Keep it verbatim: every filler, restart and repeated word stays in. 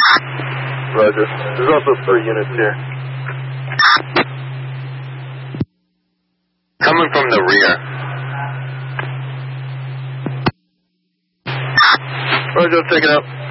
Roger. There's also three units here. Coming from the rear. Roger, take it up.